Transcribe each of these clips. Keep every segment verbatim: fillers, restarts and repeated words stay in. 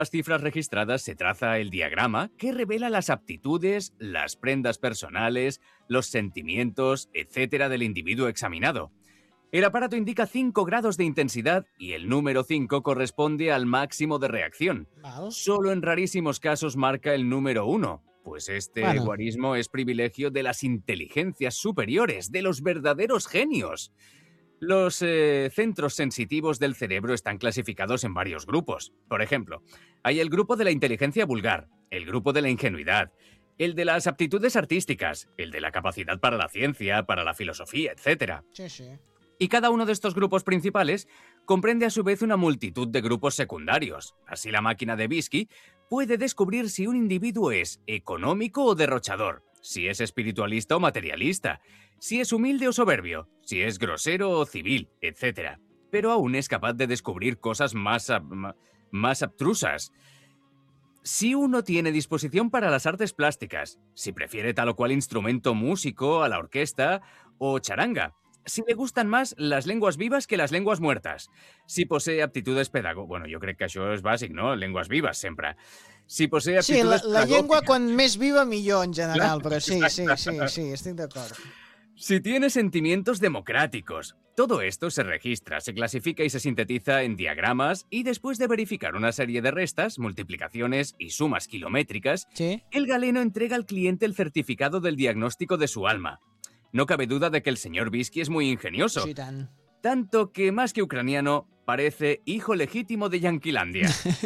las cifras registradas se traza el diagrama que revela las aptitudes, las prendas personales, los sentimientos, etcétera del individuo examinado. El aparato indica cinco grados de intensidad y el número cinco corresponde al máximo de reacción. Val. Solo en rarísimos casos marca el número uno, pues este Bueno. guarismo es privilegio de las inteligencias superiores, de los verdaderos genios. Los eh, centros sensitivos del cerebro están clasificados en varios grupos. Por ejemplo, hay el grupo de la inteligencia vulgar, el grupo de la ingenuidad, el de las aptitudes artísticas, el de la capacidad para la ciencia, para la filosofía, etcétera. Sí, sí. Y cada uno de estos grupos principales comprende a su vez una multitud de grupos secundarios. Así la máquina de Biskey puede descubrir si un individuo es económico o derrochador, si es espiritualista o materialista, si es humilde o soberbio, si es grosero o civil, etcétera. Pero aún es capaz de descubrir cosas más, ab- más abstrusas. Si uno tiene disposición para las artes plásticas, si prefiere tal o cual instrumento músico a la orquesta o charanga, si le gustan más las lenguas vivas que las lenguas muertas, si posee aptitudes pedagógicas, bueno, jo crec que això és bàsic, no? Lenguas vivas, sempre. Si posee Sí, la, aptitudes la llengua pedagógicas, quan més viva millor en general, Clar, però sí, sí, sí, exacte. sí, estic d'acord. si tiene sentimientos democráticos. Todo esto se registra, se clasifica y se sintetiza en diagramas y después de verificar una serie de restas, multiplicaciones y sumas kilométricas, Sí? el galeno entrega al cliente el certificado del diagnóstico de su alma. No cabe duda de que el señor Biskey es muy ingenioso, Sí, tant. tanto que más que ucraniano parece hijo legítimo de Yanquilandia.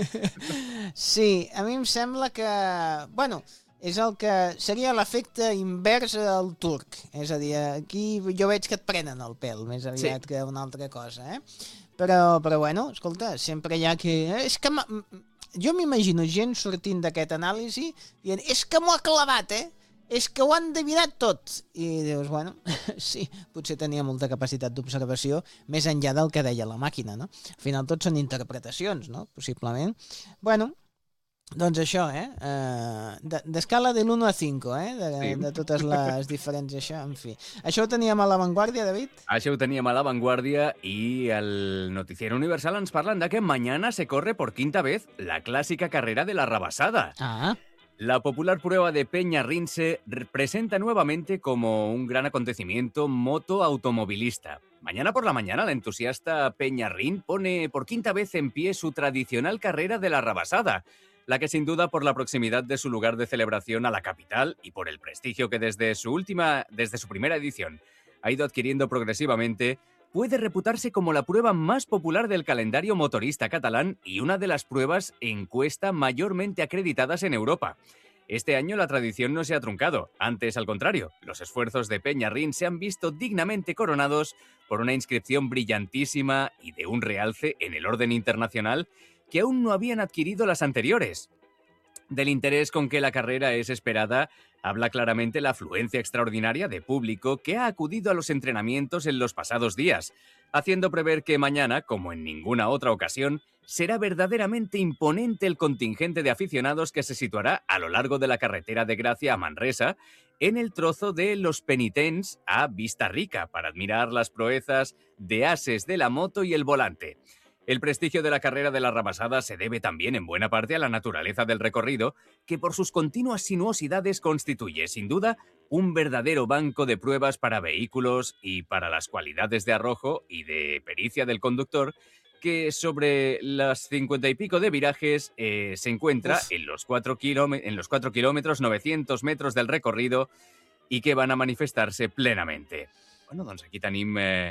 Sí, a mi em sembla que... Bueno, és el que seria l'efecte invers al turc. És a dir, aquí jo veig que et prenen el pèl, més aviat sí. que una altra cosa, eh? Però, però bueno, escolta, sempre hi ha que... És que m'ha- jo m'imagino gent sortint d'aquest anàlisi dient, és que m'ho ha clavat, eh? És que ho han endevinat tot. I dius, bueno, sí, potser tenia molta capacitat d'observació més enllà del que deia la màquina, no? Al final tot són interpretacions, no? Possiblement. Bueno, doncs això, eh? Uh, de- D'escala de l'uno a cinco, eh? De, Sí. de totes les diferents, això, en fi. Això ho teníem a l'avantguàrdia, David? Això ho teníem a la vanguardia y al Noticiero Universal ens parlan de que mañana se corre por quinta vez la clásica carrera de la rabasada. Ah, La popular prueba de Peña Rinse presenta nuevamente como un gran acontecimiento moto-automovilista. Mañana por la mañana la entusiasta Peña Rin pone por quinta vez en pie su tradicional carrera de la rabasada, la que sin duda por la proximidad de su lugar de celebración a la capital y por el prestigio que desde su última, desde su primera edición ha ido adquiriendo progresivamente, puede reputarse como la prueba más popular del calendario motorista catalán y una de las pruebas en cuesta mayormente acreditadas en Europa. Este año la tradición no se ha truncado, antes al contrario, los esfuerzos de Peña Rin se han visto dignamente coronados por una inscripción brillantísima y de un realce en el orden internacional que aún no habían adquirido las anteriores. Del interés con que la carrera es esperada, habla claramente la afluencia extraordinaria de público que ha acudido a los entrenamientos en los pasados días, haciendo prever que mañana, como en ninguna otra ocasión, será verdaderamente imponente el contingente de aficionados que se situará a lo largo de la carretera de Gracia a Manresa, en el trozo de Los Penitents a Vista Rica, para admirar las proezas de ases de la moto y el volante. El prestigio de la carrera de la rabasada se debe también en buena parte a la naturaleza del recorrido, que por sus continuas sinuosidades constituye, sin duda, un verdadero banco de pruebas para vehículos y para las cualidades de arrojo y de pericia del conductor, que sobre las cincuenta y pico de virajes eh, se encuentra Uf. en los cuatro kilóme- en los cuatro kilómetros, novecientos metros del recorrido i que van a manifestar-se plenamente. Bueno, doncs aquí tenim eh,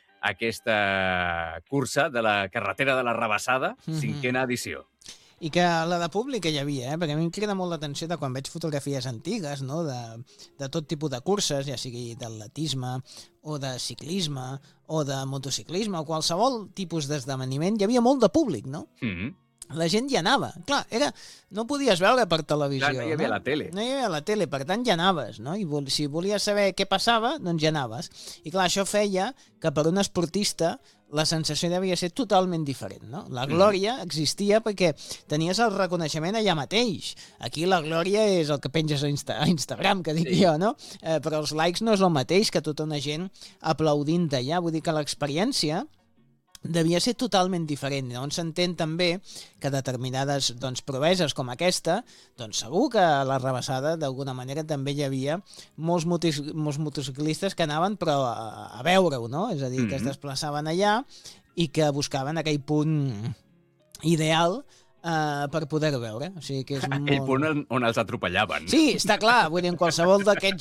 aquesta cursa de la carretera de la Rabassada, Mhm. cinquena edició. I que la de públic que hi havia, eh? Perquè a mi em crida molt l'atenció de quan veig fotografies antigues, no? de, de tot tipus de curses, ja sigui d'atletisme o de ciclisme o de motociclisme o qualsevol tipus d'esdeveniment, hi havia molt de públic, no? Mm. La gent hi anava. Clar, era, no ho podies veure per televisió. Clar, no hi havia la tele. No hi havia la tele, per tant hi anaves, no? I vol, si volies saber què passava, doncs hi anaves. I clar, això feia que per un esportista la sensació devia ser totalment diferent, no? La glòria existia perquè tenies el reconeixement allà mateix. Aquí la glòria és el que penges a, Insta a Instagram, que dic Sí. jo, no? Eh, però els likes no és el mateix que tota una gent aplaudint allà. Vull dir que l'experiència devia ser totalment diferent. Llavors s'entén també que determinades doncs, proveses com aquesta, doncs segur que a la rebassada d'alguna manera també hi havia molts, motis, molts motociclistes que anaven però a, a veure-ho, no? És a dir, mm-hmm. que es desplaçaven allà i que buscaven aquell punt ideal Uh, per poder veure. O sigui que és molt... Aquell punt on, on els atropellaven. Sí, està clar. Vull dir, en qualsevol d'aquests